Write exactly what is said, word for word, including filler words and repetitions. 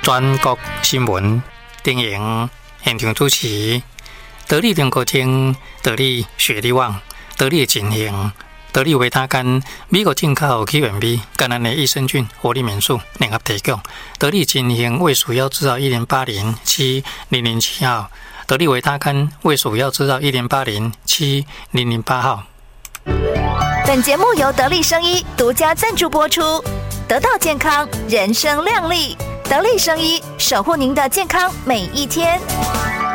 全国新闻电影现场主持，得力中国证、得力雪力旺、得力金型、得力维他甘、美国进口起源米、橄榄的益生菌、活力元素联合提供。得力金型为鼠药制造一零八零七零零七号，得力维他甘为鼠药制造一零八零七零零八号。 本节目由得力生医独家赞助播出，得到健康，人生亮丽。得力生医，守护您的健康每一天。